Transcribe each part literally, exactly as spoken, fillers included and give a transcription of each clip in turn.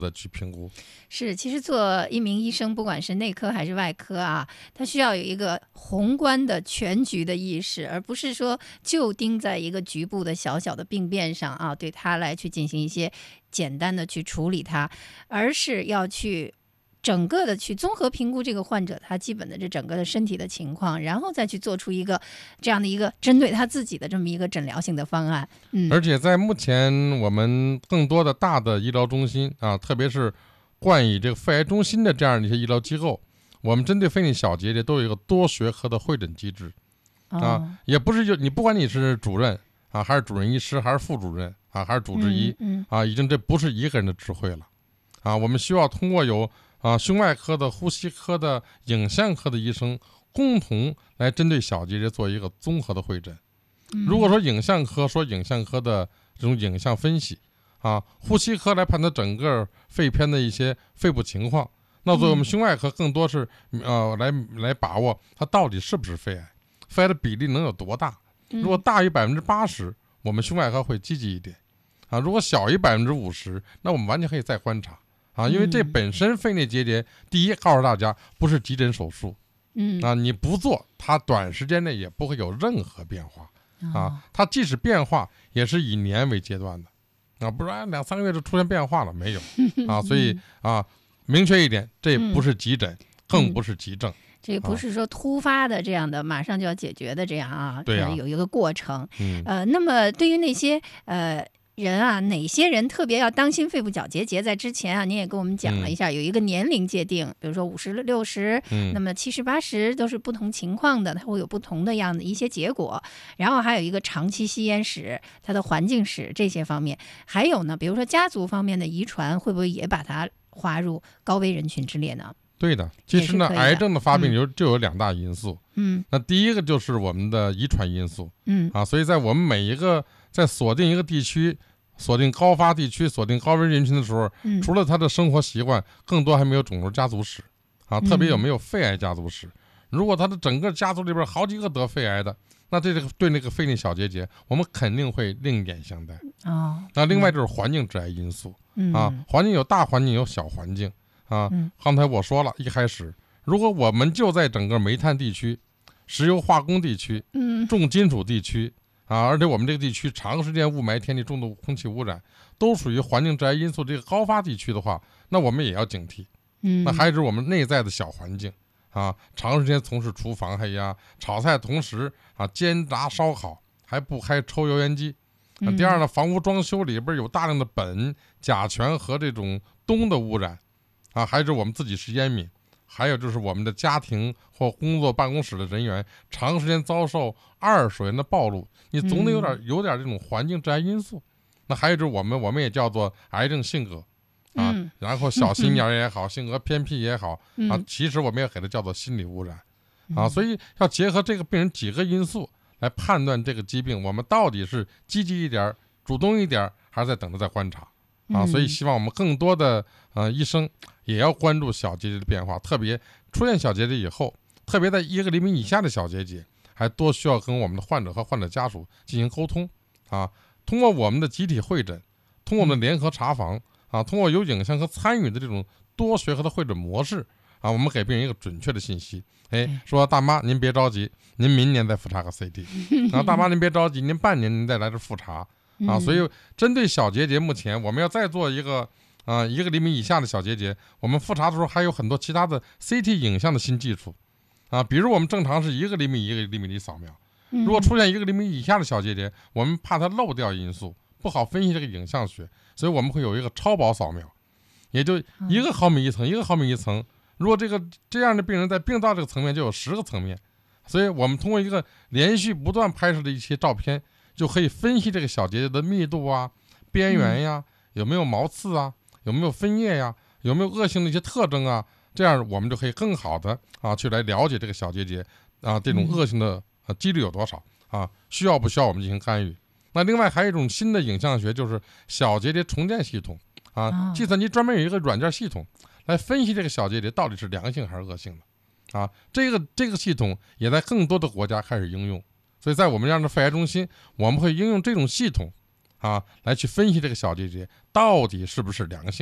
的去评估。 是，其实做一名医生，不管是内科还是外科啊，他需要有一个宏观的全局的意识，而不是说就盯在一个局部的小小的病变上啊，对他来去进行一些简单的去处理它，而是要去整个的去综合评估这个患者他基本的这整个的身体的情况，然后再去做出一个这样的一个针对他自己的这么一个诊疗性的方案。嗯， 而且在目前我们更多的大的医疗中心啊，特别是冠以这个肺癌中心的这样的一些医疗机构，我们针对肺内小结节都有一个多学科的会诊机制啊， 哦、 也不是就你不管你是主任啊，还是主任医师，还是副主任啊，还是主治医、 嗯嗯、 啊，已经这不是一个人的智慧了啊，我们需要通过有啊胸外科的、呼吸科的、影像科的医生共同来针对小结节做一个综合的会诊。如果说影像科说影像科的这种影像分析啊，呼吸科来判断整个肺片的一些肺部情况，那作为我们胸外科更多是呃来来把握它到底是不是肺癌，肺癌的比例能有多大。如果大于百分之八十，我们胸外科会积极一点啊；如果小于百分之五十，那我们完全可以再观察啊，因为这本身肺内结节，第一告诉大家不是急诊手术， 嗯啊，你不做，它短时间内也不会有任何变化。啊，它即使变化也是以年为阶段的，啊，不然两三个月就出现变化了没有啊？所以啊，明确一点，这不是急诊，嗯、更不是急症， 这个不是说突发的这样的，啊、马上就要解决的这样啊， 对呀、 呃，有一个过程。 嗯， 呃，那么对于那些呃。人啊，哪些人特别要当心肺部小结节？在之前啊，您也跟我们讲了一下，嗯、有一个年龄界定，比如说五十六十，那么七十八十都是不同情况的，它会有不同的样的一些结果。然后还有一个长期吸烟史、它的环境史这些方面，还有呢，比如说家族方面的遗传，会不会也把它划入高危人群之列呢？ 对的，其实呢，癌症的发病有、嗯、就有两大因素， 嗯， 那第一个就是我们的遗传因素， 嗯啊，所以在我们每一个在锁定一个地区。锁定高发地区、锁定高危人群的时候， 嗯、 除了他的生活习惯，更多还没有肿瘤家族史啊，特别有没有肺癌家族史。嗯、如果他的整个家族里边好几个得肺癌的，那这个对那个肺内小结节，我们肯定会另眼相待。 哦， 那另外就是环境致癌因素、 嗯、 啊，环境有大环境有小环境啊。 嗯、 刚才我说了一开始，如果我们就在整个煤炭地区、石油化工地区、 嗯、 重金属地区。啊，而且我们这个地区长时间雾霾天气、重度空气污染，都属于环境致癌因素这个高发地区的话，那我们也要警惕。 嗯， 那还有就是我们内在的小环境啊，长时间从事厨房还呀炒菜，同时啊煎炸烧烤，还不开抽油烟机。啊，第二呢，房屋装修里边有大量的苯、甲醛和这种氡的污染，啊，还有我们自己是烟民。还有就是我们的家庭或工作办公室的人员长时间遭受二手烟的暴露，你总得有点有点这种环境致癌因素。那还有就是我们我们也叫做癌症性格啊， 嗯、 然后小心眼也好，性格偏僻也好啊， 嗯、 其实我们也给它叫做心理污染啊。所以要结合这个病人几个因素来判断这个疾病，我们到底是积极一点、主动一点，还是在等着再观察。啊，所以希望我们更多的呃医生也要关注小结节的变化，特别出现小结节以后，特别在一个厘米以下的小结节，还多需要跟我们的患者和患者家属进行沟通啊。通过我们的集体会诊，通过我们的联合查房啊，通过有影像和参与的这种多学科的会诊模式啊，我们给病人一个准确的信息。哎，说大妈您别着急，您明年再复查个 C T， 然后大妈您别着急，您半年您再来这复查。啊，所以针对小结节，目前我们要再做一个啊、呃、一个厘米以下的小结节，我们复查的时候还有很多其他的 C T 影像的新技术啊，比如我们正常是一个厘米一个厘米的扫描，如果出现一个厘米以下的小结节，我们怕它漏掉因素，不好分析这个影像学，所以我们会有一个超薄扫描，也就一个毫米一层，一个毫米一层。如果这个这样的病人在病灶这个层面就有十个层面，所以我们通过一个连续不断拍摄的一些照片。就可以分析这个小结节的密度啊、边缘呀，有没有毛刺啊，有没有分叶呀，有没有恶性的一些特征啊，这样我们就可以更好的啊去来了解这个小结节啊这种恶性的呃几率有多少啊，需要不需要我们进行干预。那另外还有一种新的影像学，就是小结节重建系统啊，计算机专门有一个软件系统来分析这个小结节到底是良性还是恶性的啊，这个这个系统也在更多的国家开始应用。所以在我们这样的肺癌中心，我们会应用这种系统啊来去分析这个小结节到底是不是良性的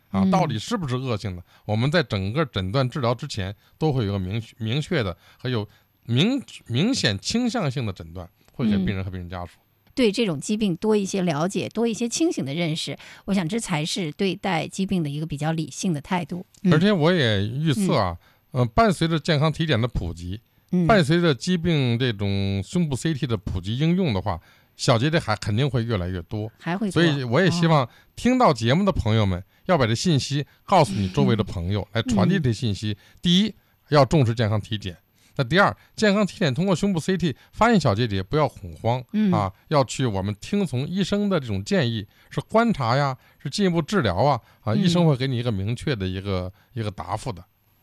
啊， 嗯到底是不是恶性的？我们在整个诊断治疗之前，都会有个明明确的和有明明显倾向性的诊断，会给病人和病人家属。 对这种疾病多一些了解，多一些清醒的认识，我想这才是对待疾病的一个比较理性的态度。嗯、 而且我也预测啊，嗯、呃，伴随着健康体检的普及， 嗯、 伴随着疾病这种胸部 C T 的普及应用的话，小结节还肯定会越来越多， 还会多。 所以我也希望听到节目的朋友们，要把这信息告诉你周围的朋友，来传递这信息。第一，要重视健康体检。那第二，健康体检通过胸部 C T 发现小结节，不要恐慌、 嗯、 啊，要去我们听从医生的这种建议，是观察呀，是进一步治疗啊，啊，医生会给你一个明确的一个、嗯、一个答复的。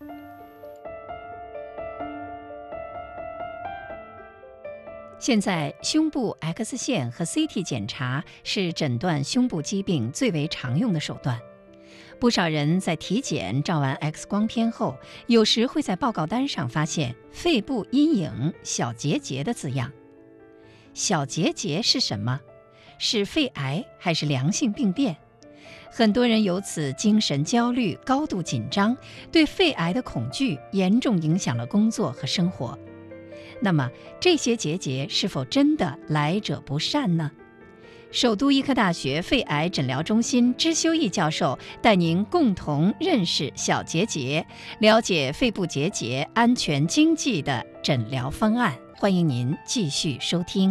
现在，胸部 X 线和 C T 检查是诊断胸部疾病最为常用的手段。不少人在体检照完 X 光片后，有时会在报告单上发现肺部阴影小结节的字样。小结节是什么？是肺癌还是良性病变？很多人由此精神焦虑、高度紧张，对肺癌的恐惧严重影响了工作和生活。那么，这些结节是否真的来者不善呢？首都医科大学肺癌诊疗中心支修义教授带您共同认识小结节，了解肺部结节安全经济的诊疗方案。欢迎您继续收听。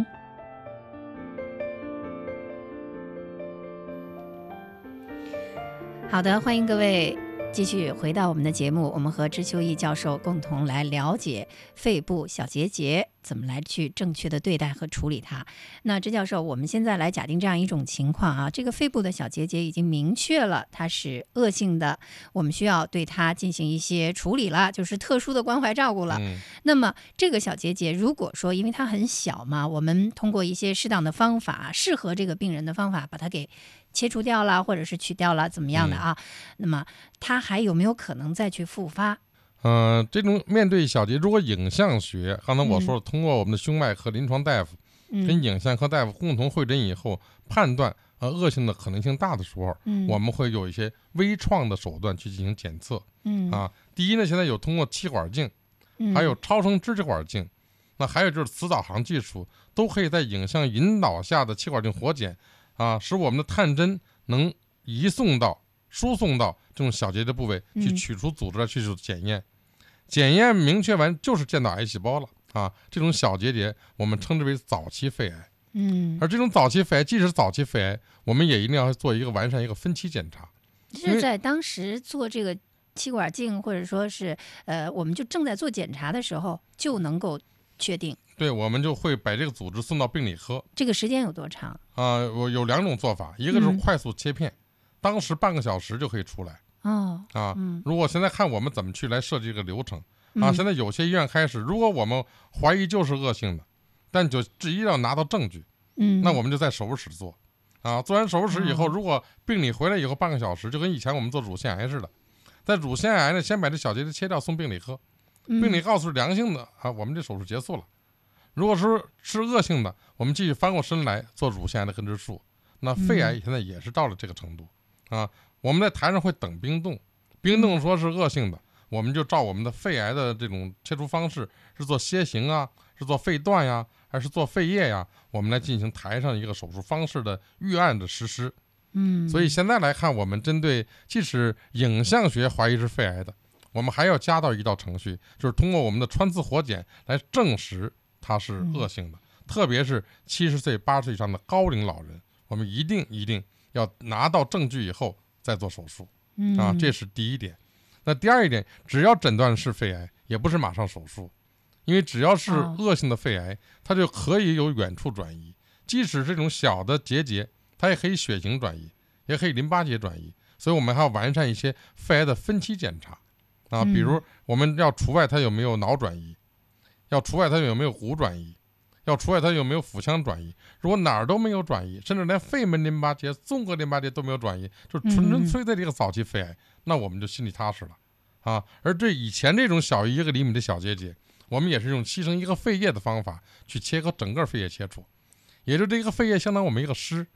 好的，欢迎各位继续回到我们的节目，我们和支修义教授共同来了解肺部小结节怎么来去正确的对待和处理它。那支教授，我们现在来假定这样一种情况啊，这个肺部的小结节已经明确了它是恶性的，我们需要对它进行一些处理了，就是特殊的关怀照顾了。 嗯、 那么这个小结节如果说因为它很小嘛，我们通过一些适当的方法，适合这个病人的方法把它给切除掉了，或者是取掉了，怎么样的啊？嗯、那么它还有没有可能再去复发？ 嗯、呃，这种面对小结，如果影像学，刚才我说了，通过我们的胸脉科临床大夫、嗯、跟影像科大夫共同会诊以后，判断呃恶性的可能性大的时候，嗯、我们会有一些微创的手段去进行检测。嗯啊，第一呢，现在有通过气管镜，还有超声支气管镜，那还有就是磁导航技术，都可以在影像引导下的气管镜活检啊，使我们的探针能移送到、输送到这种小结节部位，去取出组织来去做检验。检验明确完就是见到癌细胞了啊！这种小结节我们称之为早期肺癌。嗯，而这种早期肺癌，即使早期肺癌，我们也一定要做一个完善一个分期检查。 是在当时做这个气管镜，或者说是呃，我们就正在做检查的时候，就能够确定。 对，我们就会把这个组织送到病理科。 这个时间有多长？ 啊、呃，我有两种做法，一个是快速切片，嗯、当时半个小时就可以出来。哦啊，嗯、如果现在看我们怎么去来设计这个流程啊，嗯、现在有些医院开始，如果我们怀疑就是恶性的，但就至于要拿到证据，嗯，那我们就在手术室做，啊，做完手术室以后，哦、如果病理回来以后半个小时，就跟以前我们做乳腺癌似的，在乳腺癌呢，先把这小结节切掉送病理科，嗯、病理告诉是良性的啊，我们这手术结束了。如果说是恶性的，我们继续翻过身来做乳腺癌的根治术。那肺癌现在也是到了这个程度，嗯、啊。我们在台上会等冰冻，冰冻说是恶性的，我们就照我们的肺癌的这种切除方式，是做楔形啊，是做肺段呀，还是做肺叶呀，我们来进行台上一个手术方式的预案的实施。嗯，所以现在来看，我们针对即使影像学怀疑是肺癌的，我们还要加到一道程序，就是通过我们的穿刺活检来证实它是恶性的。嗯、特别是七十岁、八十岁以上的高龄老人，我们一定一定要拿到证据以后再做手术，啊，这是第一点。那第二一点，只要诊断是肺癌，也不是马上手术，因为只要是恶性的肺癌，它就可以有远处转移，即使这种小的结节，它也可以血型转移，也可以淋巴结转移。所以我们还要完善一些肺癌的分期检查，啊，比如我们要除外它有没有脑转移，要除外它有没有骨转移，要除外它有没有腹腔转移。如果哪儿都没有转移，甚至连肺门淋巴结、纵隔淋巴结都没有转移，就纯纯粹的这个早期肺癌，嗯、那我们就心里踏实了啊。而对以前这种小于一个厘米的小结节，我们也是用牺牲一个肺叶的方法去切割整个肺叶切除，也就这个肺叶相当于我们一个师，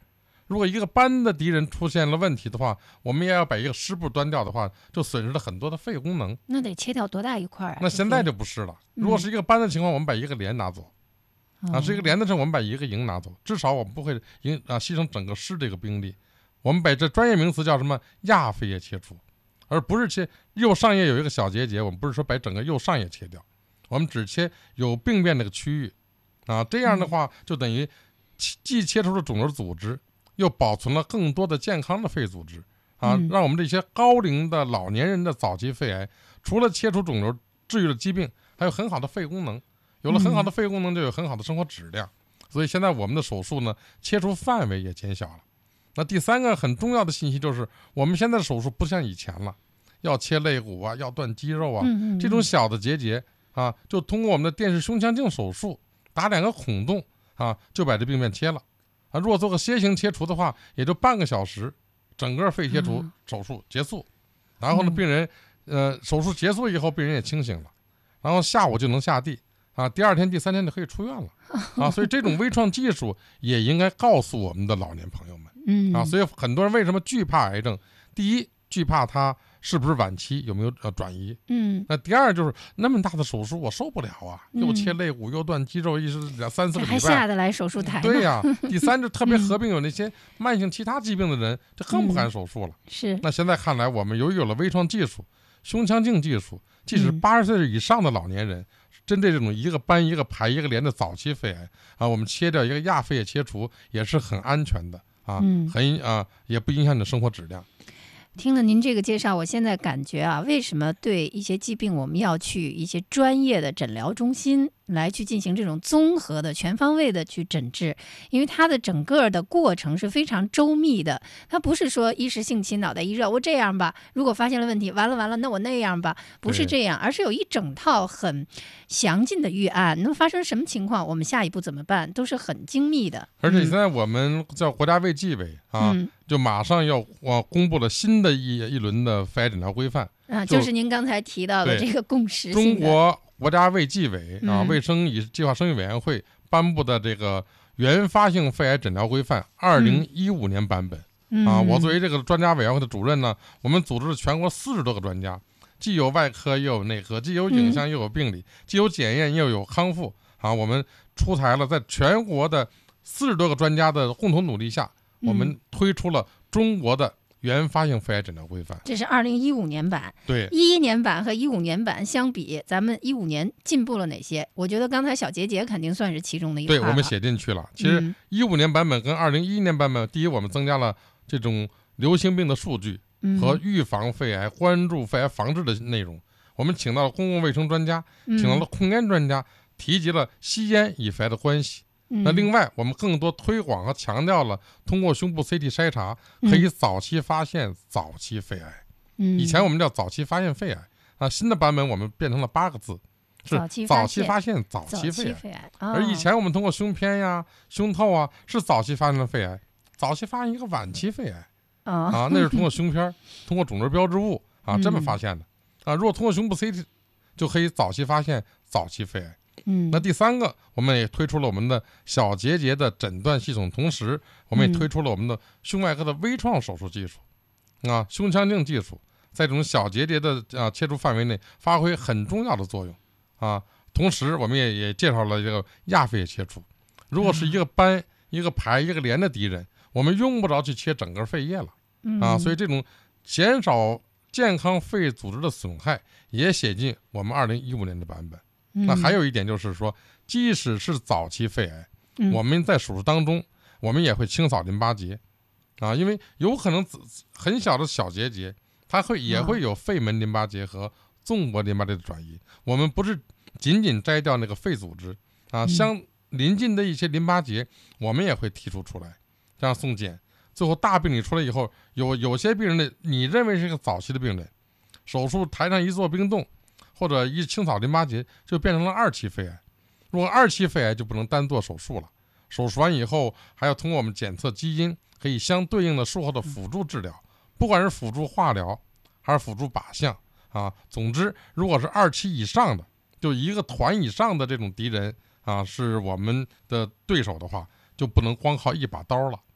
如果一个班的敌人出现了问题的话，我们也要把一个师部端掉的话，就损失了很多的肺功能。 那得切掉多大一块啊？ 那现在就不是了。如果是一个班的情况，我们把一个连拿走。啊，是一个连的时候，我们把一个营拿走，至少我们不会营啊牺牲整个师这个兵力。我们把这专业名词叫什么亚肺叶切除，而不是切右上叶有一个小结节，我们不是说把整个右上叶切掉，我们只切有病变那个区域。啊，这样的话就等于既切除了肿瘤组织，又保存了更多的健康的肺组织。啊，让我们这些高龄的老年人的早期肺癌，除了切除肿瘤治愈了疾病，还有很好的肺功能。有了很好的肺功能，就有很好的生活质量。所以现在我们的手术呢，切除范围也减小了。那第三个很重要的信息就是，我们现在的手术不像以前了，要切肋骨啊，要断肌肉啊，这种小的结节啊，就通过我们的电视胸腔镜手术，打两个孔洞啊，就把这病变切了啊。如果做个楔形切除的话，也就半个小时，整个肺切除手术结束。然后呢，病人呃手术结束以后，病人也清醒了，然后下午就能下地。啊，第二天、第三天就可以出院了啊！所以这种微创技术也应该告诉我们的老年朋友们，嗯啊，所以很多人为什么惧怕癌症？第一，惧怕它是不是晚期，有没有呃转移？嗯，那第二就是那么大的手术我受不了啊，又切肋骨又断肌肉，一是两三四个礼拜， 还下得来手术台？ 对呀、啊。第三，就特别合并有那些慢性其他疾病的人，这更不敢手术了。 是。 那现在看来，我们由于有了微创技术、胸腔镜技术，即使八十岁以上的老年人。针对这种一个斑一个排一个连的早期肺癌啊，我们切掉一个亚肺叶切除也是很安全的啊，嗯、很啊也不影响你的生活质量。 听了您这个介绍，我现在感觉啊，为什么对一些疾病我们要去一些专业的诊疗中心来去进行这种综合的全方位的去诊治？因为它的整个的过程是非常周密的，它不是说一时兴起脑袋一热，我这样吧，如果发现了问题，完了完了，那我那样吧，不是这样，而是有一整套很详尽的预案，能发生什么情况，我们下一步怎么办，都是很精密的。 而且现在我们叫国家卫计委啊。嗯，就马上要我公布了新的一一轮的肺癌诊疗规范啊，就是您刚才提到的这个共识性的。 中国国家卫计委啊，卫生与计划生育委员会颁布的这个原发性肺癌诊疗规范二零一五年版本、嗯、啊，我作为这个专家委员会的主任呢，我们组织了全国四十多个专家，既有外科又有内科，既有影像又有病理，既有检验又有康复啊，我们出台了在全国的四十多个专家的共同努力下。我们推出了中国的原发性肺癌诊疗规范， 这是二零一五年版。 对， 一一年版和一五年版相比，咱们一五年进步了哪些？我觉得刚才小结节肯定算是其中的一块。 对，我们写进去了。其实一五年版本跟二零一一年版本，第一，我们增加了这种流行病的数据和预防肺癌、关注肺癌防治的内容。我们请到了公共卫生专家，请到了控烟专家，提及了吸烟与肺癌的关系。那另外，我们更多推广和强调了通过胸部 C T 筛查可以早期发现早期肺癌。嗯，以前我们叫早期发现肺癌啊，新的版本我们变成了八个字，是早期发现早期肺癌。而以前我们通过胸片呀、胸透啊，是早期发现了肺癌，早期发现一个晚期肺癌啊，那是通过胸片、通过肿瘤标志物啊这么发现的啊。如果通过胸部 C T， 就可以早期发现早期肺癌。嗯，那第三个，我们也推出了我们的小结节的诊断系统，同时我们也推出了我们的胸外科的微创手术技术，啊，胸腔镜技术在这种小结节的啊切除范围内发挥很重要的作用啊。同时，我们也也介绍了这个亚肺叶切除。如果是一个斑、一个排、一个连的敌人，我们用不着去切整个肺叶了啊。所以这种减少健康肺组织的损害也写进我们二零一五年的版本。那还有一点就是说，即使是早期肺癌，嗯、我们在手术当中，我们也会清扫淋巴结，啊，因为有可能很小的小结节，它会也会有肺门淋巴结和纵膜淋巴结的转移。我们不是仅仅摘掉那个肺组织啊，相邻近的一些淋巴结，我们也会剔除出来，这样送检。最后大病理出来以后，有有些病人的你认为是一个早期的病人，手术台上一做冰冻。或者一清扫淋巴结就变成了二期肺癌，如果二期肺癌就不能单做手术了，手术完以后还要通过我们检测基因，可以相对应的术后的辅助治疗，不管是辅助化疗还是辅助靶向啊。总之，如果是二期以上的，就一个团以上的这种敌人啊，是我们的对手的话，就不能光靠一把刀了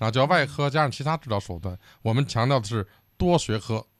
然后叫外科加上其他治疗手段。我们强调的是多学科